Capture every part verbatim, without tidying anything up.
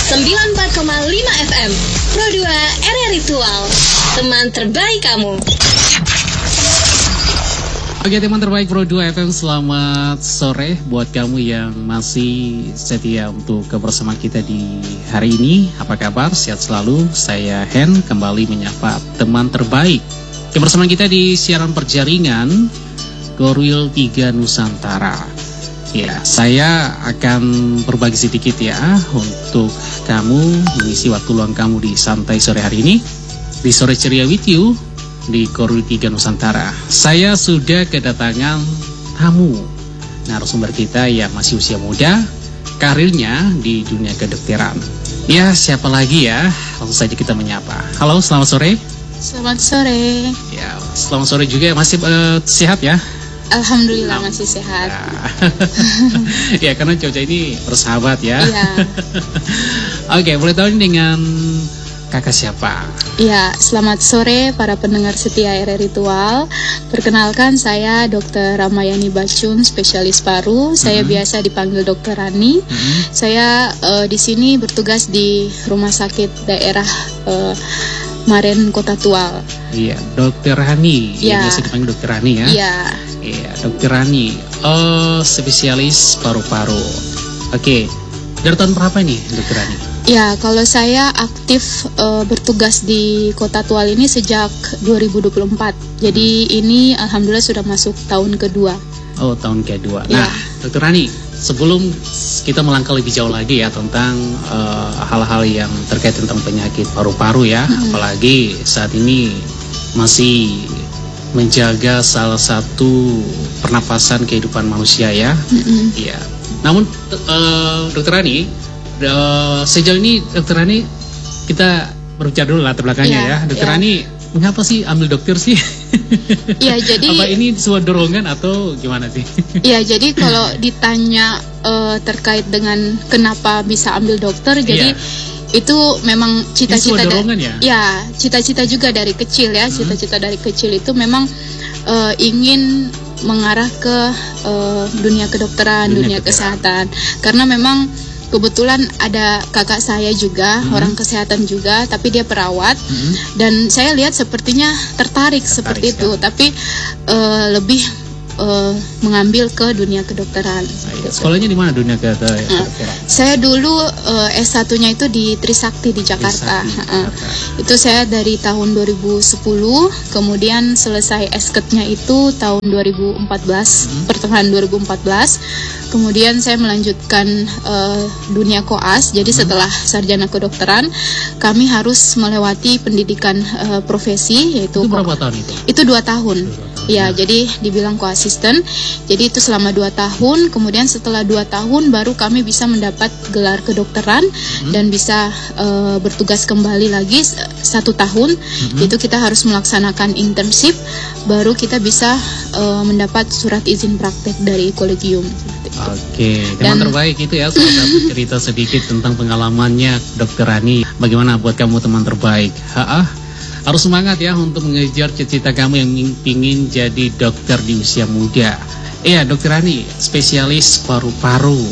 sembilan puluh empat koma lima F M Pro dua R R Ritual, teman terbaik kamu. Oke, teman terbaik Pro dua F M, selamat sore buat kamu yang masih setia untuk kebersamaan kita di hari ini. Apa kabar? Sehat selalu. Saya Hen, kembali menyapa teman terbaik. Kebersamaan kita di siaran perjaringan Korwil tiga Nusantara. Ya, saya akan berbagi sedikit ya untuk kamu mengisi waktu luang kamu di santai sore hari ini, di Sore Ceria with you di Korwil tiga Nusantara. Saya sudah kedatangan tamu narasumber kita yang masih usia muda, karirnya di dunia kedokteran. Ya, siapa lagi ya? Langsung saja kita menyapa. Halo, selamat sore. Selamat sore. Ya, selamat sore juga. Masih uh, sehat ya? Alhamdulillah masih sehat. Ya, ya karena cuaca ini bersahabat ya. Iya. Oke, boleh tahu ini dengan kakak siapa? Iya, selamat sore para pendengar setia R R Ritual. Perkenalkan, saya Dokter Ramayani Bacun, spesialis paru. Saya mm-hmm. biasa dipanggil Dokter Rani. Mm-hmm. Saya uh, di sini bertugas di Rumah Sakit Daerah uh, Maren Kota Tual. Iya, Dokter Rani. Ya, biasa dipanggil Dokter Rani ya. Iya. Iya, Dokter Rani. Oh, spesialis paru-paru. Oke, dari tahun berapa nih Dokter Rani? Ya, kalau saya aktif uh, bertugas di Kota Tual ini sejak dua ribu dua puluh empat. Jadi hmm. ini alhamdulillah sudah masuk tahun kedua. Oh, tahun kedua. Ya. Nah, Dokter Rani, sebelum kita melangkah lebih jauh lagi ya tentang uh, hal-hal yang terkait tentang penyakit paru-paru ya, hmm. apalagi saat ini masih menjaga salah satu pernapasan kehidupan manusia ya. Mm-hmm. Iya. Namun uh, Dokter Rani, uh, sejauh ini Dokter Rani kita berbicara dulu latar belakangnya yeah, ya. Dokter yeah. Rani, mengapa sih ambil dokter sih? Iya, jadi apa ini sebuah dorongan atau gimana sih? Iya, jadi kalau ditanya uh, terkait dengan kenapa bisa ambil dokter, jadi yeah. itu memang cita-cita da- ya? ya cita-cita juga dari kecil ya. Hmm. Cita-cita dari kecil itu memang uh, ingin mengarah ke uh, dunia kedokteran, dunia, dunia kesehatan. Karena memang kebetulan ada kakak saya juga, hmm. orang kesehatan juga, tapi dia perawat. Hmm. Dan saya lihat sepertinya tertarik, tertarik seperti sekali. Itu, tapi uh, lebih Uh, mengambil ke dunia kedokteran. Gitu. Sekolahnya di mana dunia kedokteran? Uh, saya dulu uh, S satu-nya itu di Trisakti di Jakarta. Trisakti, uh, Jakarta. Itu saya dari tahun dua ribu sepuluh, kemudian selesai S K E T-nya itu tahun dua ribu empat belas, hmm. pertengahan dua ribu empat belas. Kemudian saya melanjutkan uh, dunia koas. Jadi hmm. setelah sarjana kedokteran, kami harus melewati pendidikan uh, profesi, yaitu itu berapa tahun itu? Itu dua tahun. Ya, jadi dibilang koasisten. Jadi itu selama dua tahun. Kemudian setelah dua tahun baru kami bisa mendapat gelar kedokteran hmm. dan bisa uh, bertugas kembali lagi satu tahun. Hmm. Itu kita harus melaksanakan internship, baru kita bisa uh, mendapat surat izin praktek dari kolegium. Oke, teman terbaik itu ya, salah satu cerita sedikit tentang pengalamannya Dokter Rani. Bagaimana buat kamu teman terbaik? Ha-ha. Harus semangat ya untuk mengejar cita-cita kamu yang ingin jadi dokter di usia muda. Iya, Dokter Rani, spesialis paru-paru.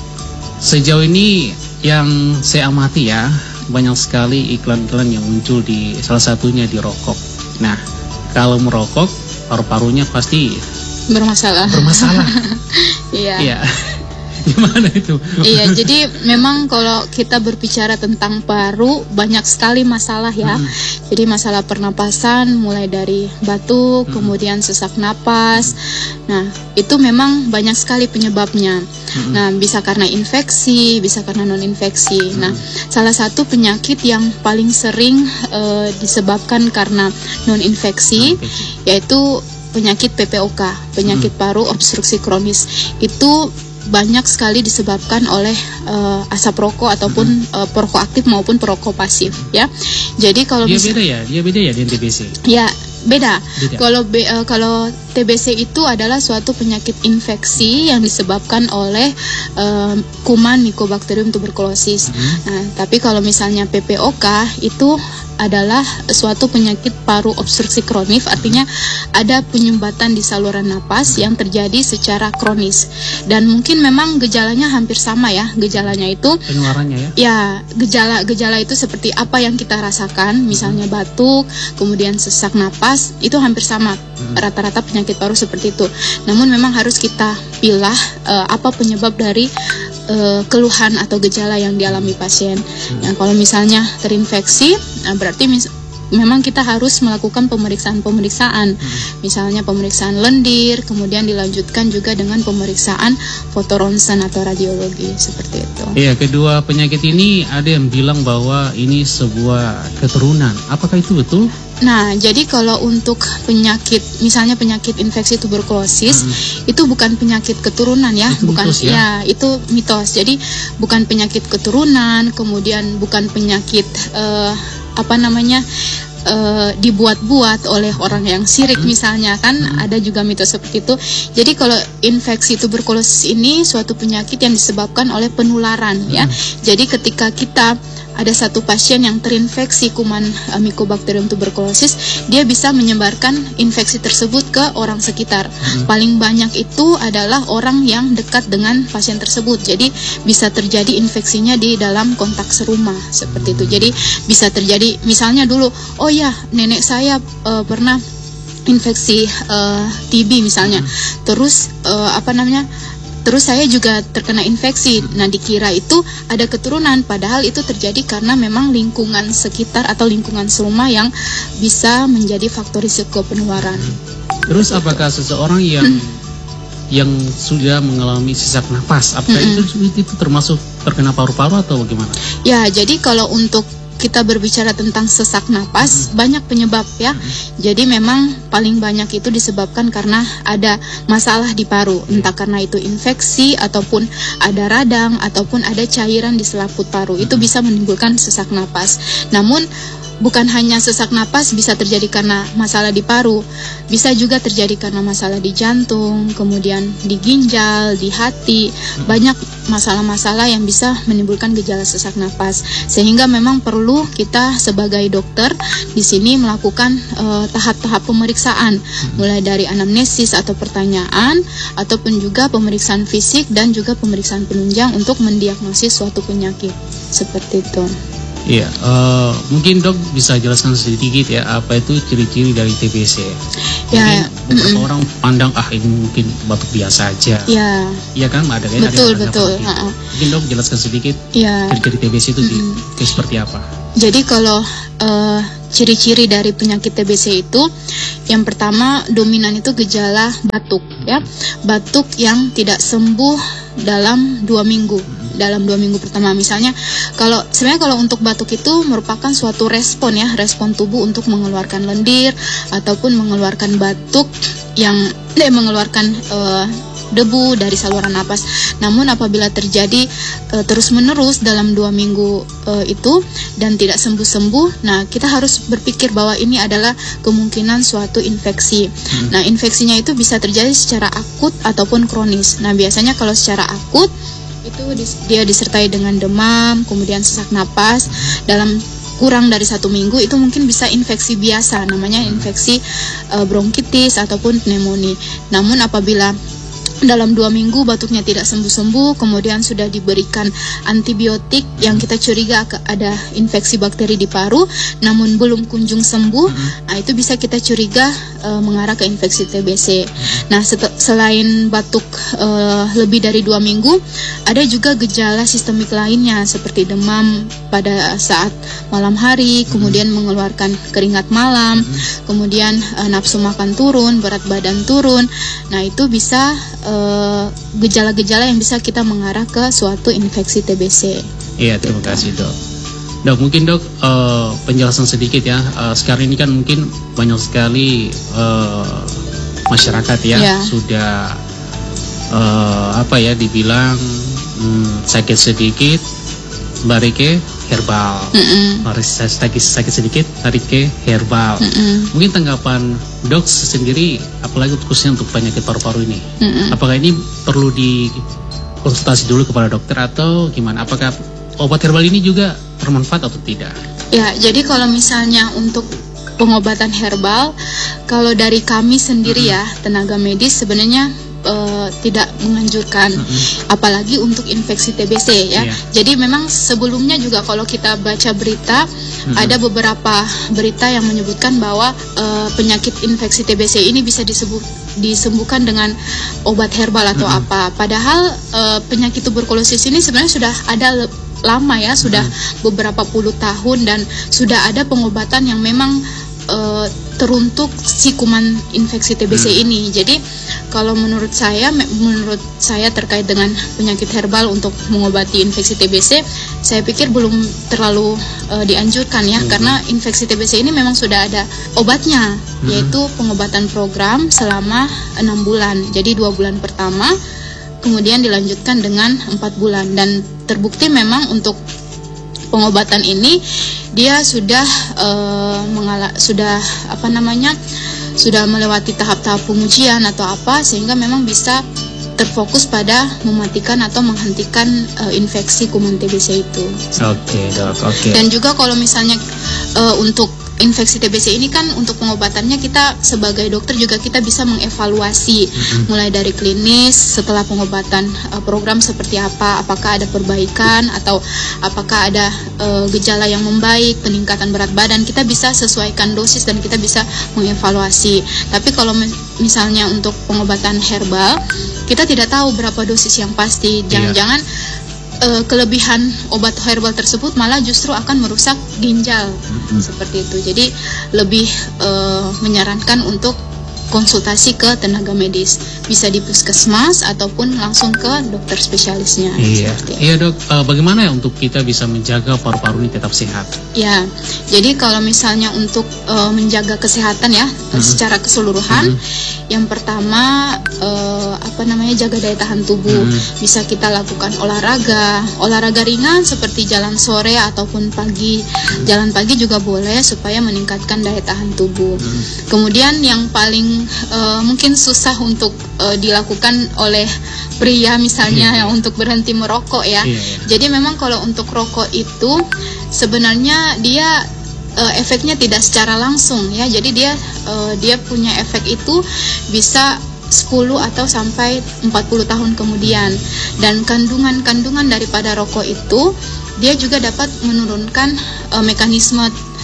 Sejauh ini yang saya amati ya, banyak sekali iklan-iklan yang muncul di salah satunya di rokok. Nah, kalau merokok, paru-parunya pasti bermasalah. Bermasalah. Iya. Iya. Gimana itu? Iya, jadi memang kalau kita berbicara tentang paru banyak sekali masalah ya. Hmm. Jadi masalah pernapasan mulai dari batuk, hmm. kemudian sesak napas. Nah, itu memang banyak sekali penyebabnya. Hmm. Nah, bisa karena infeksi, bisa karena non-infeksi. Hmm. Nah, salah satu penyakit yang paling sering uh, disebabkan karena non-infeksi hmm. yaitu penyakit P P O K, penyakit hmm. paru obstruksi kronis. Itu banyak sekali disebabkan oleh uh, asap rokok ataupun mm-hmm. uh, perokok aktif maupun perokok pasif ya. Jadi kalau dia mis- beda ya, dia beda ya dengan T B C. Ya, beda. beda. Kalau be, uh, kalau T B C itu adalah suatu penyakit infeksi yang disebabkan oleh uh, kuman Mycobacterium tuberculosis. Mm-hmm. Nah, tapi kalau misalnya P P O K itu adalah suatu penyakit paru obstruksi kronis, artinya ada penyumbatan di saluran napas yang terjadi secara kronis. Dan mungkin memang gejalanya hampir sama ya, gejalanya itu penularannya ya. Ya, gejala-gejala itu seperti apa yang kita rasakan, misalnya batuk, kemudian sesak napas, itu hampir sama. Hmm. Rata-rata penyakit paru seperti itu. Namun memang harus kita pilah uh, apa penyebab dari uh, keluhan atau gejala yang dialami pasien. Hmm. Nah, kalau misalnya terinfeksi, nah berarti mis- memang kita harus melakukan pemeriksaan-pemeriksaan, hmm. misalnya pemeriksaan lendir, kemudian dilanjutkan juga dengan pemeriksaan fotoronsen atau radiologi seperti itu. Iya, kedua penyakit ini ada yang bilang bahwa ini sebuah keturunan. Apakah itu betul? Nah, jadi kalau untuk penyakit, misalnya penyakit infeksi tuberkulosis, hmm. itu bukan penyakit keturunan ya, itu bukan mitos, ya? ya, itu mitos. Jadi bukan penyakit keturunan, kemudian bukan penyakit uh, apa namanya uh, dibuat-buat oleh orang yang sirik, hmm. misalnya kan hmm. ada juga mitos seperti itu. Jadi kalau infeksi tuberkulosis ini suatu penyakit yang disebabkan oleh penularan, hmm. ya. Jadi ketika kita ada satu pasien yang terinfeksi kuman uh, Mycobacterium tuberculosis, dia bisa menyebarkan infeksi tersebut ke orang sekitar. Hmm. Paling banyak itu adalah orang yang dekat dengan pasien tersebut. Jadi bisa terjadi infeksinya di dalam kontak serumah seperti itu. Jadi bisa terjadi, misalnya dulu, oh ya nenek saya uh, pernah infeksi uh, T B misalnya, hmm. terus uh, apa namanya? Terus saya juga terkena infeksi. Nah, dikira itu ada keturunan, padahal itu terjadi karena memang lingkungan sekitar atau lingkungan serumah yang bisa menjadi faktor risiko penularan. Terus apakah seseorang yang hmm. yang sudah mengalami sesak napas, apakah hmm. itu itu termasuk terkena paru-paru atau bagaimana? Ya, jadi kalau untuk kita berbicara tentang sesak napas, hmm. banyak penyebab ya. Hmm. Jadi memang paling banyak itu disebabkan karena ada masalah di paru, entah karena itu infeksi ataupun ada radang ataupun ada cairan di selaput paru. Hmm. Itu bisa menimbulkan sesak napas. Namun bukan hanya sesak napas bisa terjadi karena masalah di paru, bisa juga terjadi karena masalah di jantung, kemudian di ginjal, di hati. Banyak masalah-masalah yang bisa menimbulkan gejala sesak napas. Sehingga memang perlu kita sebagai dokter di sini melakukan uh, tahap-tahap pemeriksaan, mulai dari anamnesis atau pertanyaan, ataupun juga pemeriksaan fisik dan juga pemeriksaan penunjang untuk mendiagnosis suatu penyakit. Seperti itu. Iya, uh, mungkin dok bisa jelaskan sedikit ya apa itu ciri-ciri dari T B C. Ya, mungkin beberapa mm, orang pandang ah ini mungkin batuk biasa aja. Ya. Iya kan, ada kan? Betul ada, betul. Ada uh-uh. Mungkin dok jelaskan sedikit. Ya. Ciri-ciri T B C itu mm. di, seperti apa? Jadi kalau uh, ciri-ciri dari penyakit T B C itu, yang pertama dominan itu gejala batuk ya, batuk yang tidak sembuh dalam dua minggu. Dalam dua minggu pertama, misalnya kalau sebenarnya kalau untuk batuk itu merupakan suatu respon ya, respon tubuh untuk mengeluarkan lendir ataupun mengeluarkan batuk yang eh, mengeluarkan uh, debu dari saluran napas. Namun apabila terjadi uh, terus-menerus dalam dua minggu uh, itu dan tidak sembuh-sembuh, nah kita harus berpikir bahwa ini adalah kemungkinan suatu infeksi. Hmm. Nah, infeksinya itu bisa terjadi secara akut ataupun kronis. Nah, biasanya kalau secara akut itu dia disertai dengan demam, kemudian sesak napas dalam kurang dari satu minggu, itu mungkin bisa infeksi biasa, namanya infeksi uh, bronkitis ataupun pneumonia. Namun apabila dalam dua minggu batuknya tidak sembuh-sembuh, kemudian sudah diberikan antibiotik yang kita curiga ada infeksi bakteri di paru, namun belum kunjung sembuh, mm-hmm. nah itu bisa kita curiga uh, mengarah ke infeksi T B C. Nah, set- selain batuk uh, lebih dari dua minggu, ada juga gejala sistemik lainnya seperti demam pada saat malam hari, kemudian mengeluarkan keringat malam, mm-hmm. kemudian uh, nafsu makan turun, berat badan turun. Nah, itu bisa Uh, gejala-gejala yang bisa kita mengarah ke suatu infeksi T B C. Iya, terima kasih dok. Dok, mungkin dok uh, penjelasan sedikit ya. Uh, sekarang ini kan mungkin banyak sekali uh, masyarakat ya, ya. sudah uh, apa ya dibilang hmm, sakit sedikit, barike herbal, harus sakit sakit sedikit, tarik ke herbal. Mm-mm. Mungkin tanggapan dok sendiri, apalagi khususnya untuk penyakit paru-paru ini, Mm-mm. apakah ini perlu dikonsultasi dulu kepada dokter atau gimana? Apakah obat herbal ini juga bermanfaat atau tidak? Ya, jadi kalau misalnya untuk pengobatan herbal, kalau dari kami sendiri ya, tenaga medis sebenarnya uh, tidak menganjurkan, mm-hmm. apalagi untuk infeksi T B C ya. Yeah. Jadi memang sebelumnya juga kalau kita baca berita, mm-hmm. ada beberapa berita yang menyebutkan bahwa uh, penyakit infeksi T B C ini bisa disebut disembuhkan dengan obat herbal atau mm-hmm. apa. Padahal uh, penyakit tuberkulosis ini sebenarnya sudah ada le- lama ya, sudah mm-hmm. beberapa puluh tahun dan sudah ada pengobatan yang memang uh, teruntuk si kuman infeksi T B C hmm. ini. Jadi kalau menurut saya, menurut saya terkait dengan penyakit herbal untuk mengobati infeksi T B C, saya pikir belum terlalu uh, dianjurkan ya, hmm. karena infeksi T B C ini memang sudah ada obatnya, hmm. yaitu pengobatan program selama enam bulan. Jadi dua bulan pertama, kemudian dilanjutkan dengan empat bulan, dan terbukti memang untuk pengobatan ini dia sudah uh, mengala, sudah apa namanya sudah melewati tahap-tahap pengujian atau apa, sehingga memang bisa terfokus pada mematikan atau menghentikan uh, infeksi kuman T B C itu. Oke, okay, dok. Oke. Okay. Dan juga kalau misalnya uh, untuk infeksi T B C ini kan untuk pengobatannya kita sebagai dokter juga kita bisa mengevaluasi mm-hmm. mulai dari klinis setelah pengobatan uh, program seperti apa, apakah ada perbaikan atau apakah ada uh, gejala yang membaik, peningkatan berat badan, kita bisa sesuaikan dosis dan kita bisa mengevaluasi. Tapi kalau misalnya untuk pengobatan herbal, kita tidak tahu berapa dosis yang pasti. Jangan-jangan yeah. Uh, kelebihan obat herbal tersebut malah justru akan merusak ginjal, mm-hmm. seperti itu. Jadi lebih uh, menyarankan untuk konsultasi ke tenaga medis, bisa di puskesmas ataupun langsung ke dokter spesialisnya. Iya, iya dok. Uh, bagaimana ya untuk kita bisa menjaga paru-paru ini tetap sehat? Ya, jadi kalau misalnya untuk uh, menjaga kesehatan ya mm-hmm. secara keseluruhan, mm-hmm. yang pertama uh, apa namanya jaga daya tahan tubuh. Mm-hmm. Bisa kita lakukan olahraga, olahraga ringan seperti jalan sore ataupun pagi. Mm-hmm. Jalan pagi juga boleh supaya meningkatkan daya tahan tubuh. Mm-hmm. Kemudian yang paling Uh, mungkin susah untuk uh, dilakukan oleh pria misalnya yeah. yang untuk berhenti merokok ya. Yeah, yeah. Jadi memang kalau untuk rokok itu sebenarnya dia uh, efeknya tidak secara langsung ya. Jadi dia uh, dia punya efek itu bisa sepuluh atau sampai empat puluh tahun kemudian, dan kandungan-kandungan daripada rokok itu dia juga dapat menurunkan uh, mekanisme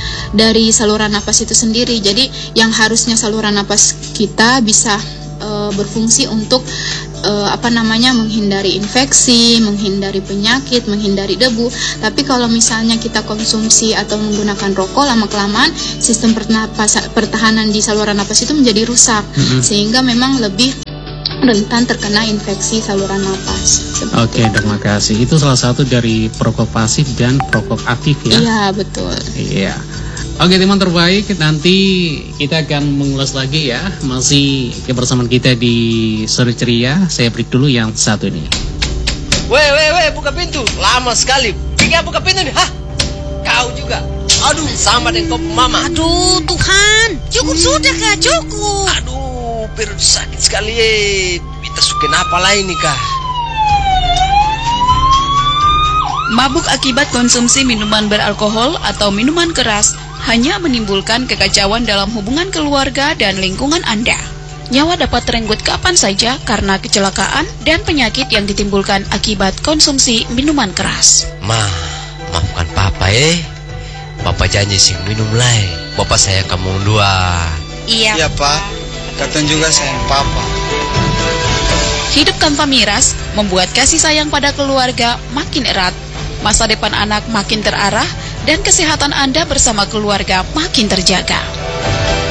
dari saluran napas itu sendiri. Jadi yang harusnya saluran napas kita bisa e, berfungsi untuk e, apa namanya menghindari infeksi, menghindari penyakit, menghindari debu. Tapi kalau misalnya kita konsumsi atau menggunakan rokok, lama-kelamaan sistem pernapas, pertahanan di saluran napas itu menjadi rusak, mm-hmm. sehingga memang lebih rentan terkena infeksi saluran napas. Oke, terima kasih. Itu salah satu dari perokok pasif dan perokok aktif ya? Iya, betul. Iya. Oke, teman terbaik, nanti kita akan mengulas lagi ya. Masih kebersamaan kita di Sore Ceria. Saya break dulu yang satu ini. Weh, weh, weh, buka pintu. Lama sekali. Tiga buka pintu nih. Hah? Kau juga. Aduh, sama dengan kau mama. Aduh, Tuhan. Cukup hmm. sudah kah? Cukup. Aduh, perut sakit sekali. Kita suka apa lain nih kah? Mabuk akibat konsumsi minuman beralkohol atau minuman keras hanya menimbulkan kekacauan dalam hubungan keluarga dan lingkungan Anda. Nyawa dapat terenggut kapan saja karena kecelakaan dan penyakit yang ditimbulkan akibat konsumsi minuman keras. Ma, maafkan Papa eh. Papa janji sing minum lain. Papa sayang kamu dua. Iya, iya Pak. Katanya juga sayang Papa. Hidup tanpa miras membuat kasih sayang pada keluarga makin erat, masa depan anak makin terarah, dan kesehatan Anda bersama keluarga makin terjaga.